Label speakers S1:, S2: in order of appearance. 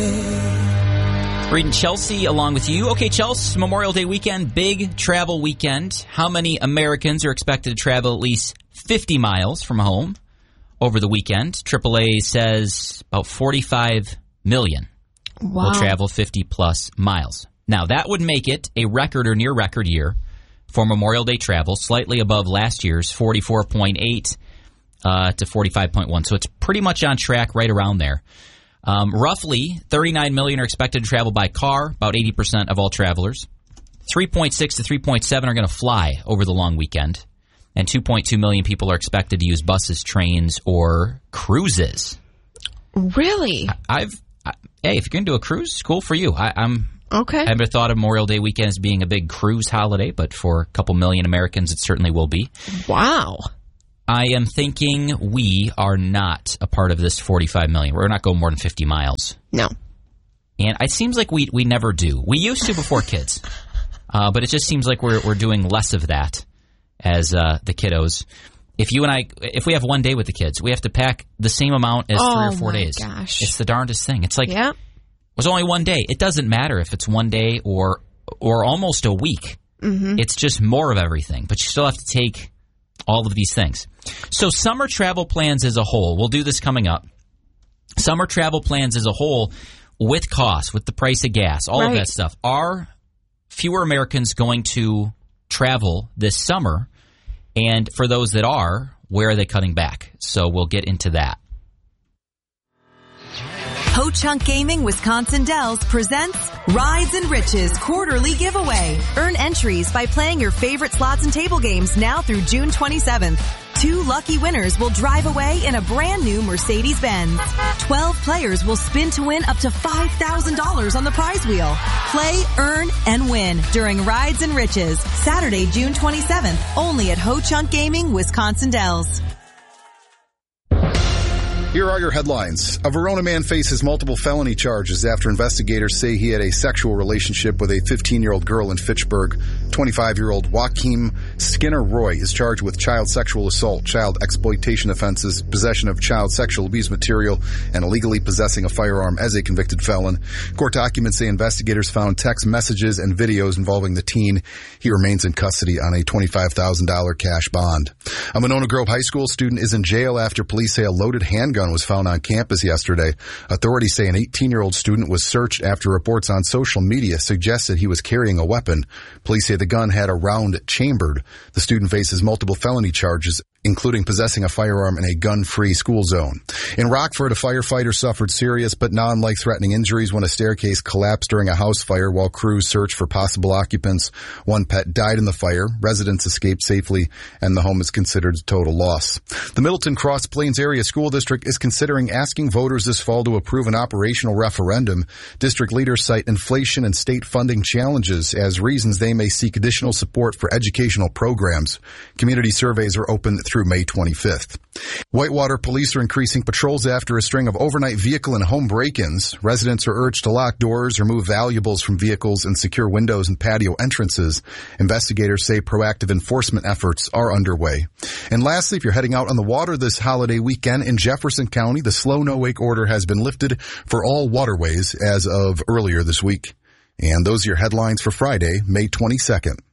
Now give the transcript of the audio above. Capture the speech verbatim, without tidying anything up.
S1: Reading Chelsea along with you. Okay, Chelsea, Memorial Day weekend, big travel weekend. How many Americans are expected to travel at least fifty miles from home over the weekend? triple A says about forty-five million wow. will travel fifty plus miles. Now, that would make it a record or near record year for Memorial Day travel, slightly above last year's forty-four point eight uh, to forty-five point one. So it's pretty much on track right around there. Um, roughly, thirty-nine million are expected to travel by car, about eighty percent of all travelers. three point six to three point seven are going to fly over the long weekend. And two point two million people are expected to use buses, trains, or cruises.
S2: Really?
S1: I, I've I, Hey, if you're going to do a cruise, cool for you. I, I'm
S2: okay.
S1: I never thought of Memorial Day weekend as being a big cruise holiday, but for a couple million Americans, it certainly will be.
S2: Wow.
S1: I am thinking we are not a part of this forty-five million. We're not going more than fifty miles.
S2: No.
S1: And it seems like we we never do. We used to before kids. Uh, but it just seems like we're we're doing less of that as uh, the kiddos. If you and I, if we have one day with the kids, we have to pack the same amount as
S2: oh
S1: three or four
S2: my
S1: days.
S2: Gosh.
S1: It's the darndest thing. It's like,
S2: yeah.
S1: it was only one day. It doesn't matter if it's one day or or almost a week.
S2: Mm-hmm.
S1: It's just more of everything. But you still have to take all of these things. So summer travel plans as a whole, we'll do this coming up. Summer travel plans as a whole, with cost, with the price of gas, all
S2: right.
S1: of that stuff. Are fewer Americans going to travel this summer? And for those that are, where are they cutting back? So we'll get into that.
S3: Ho-Chunk Gaming Wisconsin Dells presents Rides and Riches Quarterly Giveaway. Earn entries by playing your favorite slots and table games now through June twenty-seventh. Two lucky winners will drive away in a brand new Mercedes-Benz. Twelve players will spin to win up to five thousand dollars on the prize wheel. Play, earn, and win during Rides and Riches, Saturday, June twenty-seventh, only at Ho-Chunk Gaming Wisconsin Dells.
S4: Here are your headlines. A Verona man faces multiple felony charges after investigators say he had a sexual relationship with a fifteen-year-old girl in Fitchburg. twenty-five-year-old Joaquim Skinner Roy is charged with child sexual assault, child exploitation offenses, possession of child sexual abuse material, and illegally possessing a firearm as a convicted felon. Court documents say investigators found text messages and videos involving the teen. He remains in custody on a twenty-five thousand dollars cash bond. A Monona Grove High School student is in jail after police say a loaded handgun was found on campus yesterday. Authorities say an eighteen-year-old student was searched after reports on social media suggested he was carrying a weapon. Police say the gun had a round chambered. The student faces multiple felony charges, including possessing a firearm in a gun-free school zone. In Rockford, a firefighter suffered serious but non-life-threatening injuries when a staircase collapsed during a house fire while crews searched for possible occupants. One pet died in the fire, residents escaped safely, and the home is considered a total loss. The Middleton Cross Plains Area School District is considering asking voters this fall to approve an operational referendum. District leaders cite inflation and state funding challenges as reasons they may seek additional support for educational programs. Community surveys are open through May twenty-fifth. Whitewater police are increasing patrols after a string of overnight vehicle and home break-ins. Residents are urged to lock doors, remove valuables from vehicles, and secure windows and patio entrances. Investigators say proactive enforcement efforts are underway. And lastly, if you're heading out on the water this holiday weekend in Jefferson County, the slow no-wake order has been lifted for all waterways as of earlier this week. And those are your headlines for Friday, May twenty-second.